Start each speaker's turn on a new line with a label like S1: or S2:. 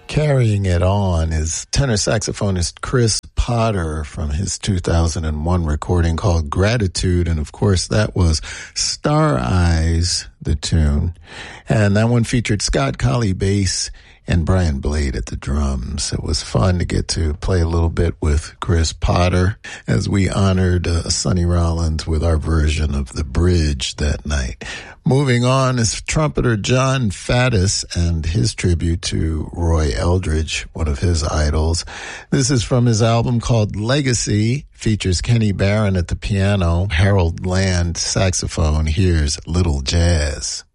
S1: Carrying it on is tenor saxophonist Chris Potter from his 2001 recording called Gratitude. And of course, that was Star Eyes, the tune. And that one featured Scott Colley bass and Brian Blade at the drums. It was fun to get to play a little bit with Chris Potter as we honored Sonny Rollins with our version of The Bridge that night. Moving on is trumpeter John Faddis and his tribute to Roy Eldridge, one of his idols. This is from his album called Legacy, features Kenny Barron at the piano, Harold Land saxophone. Here's Little Jazz.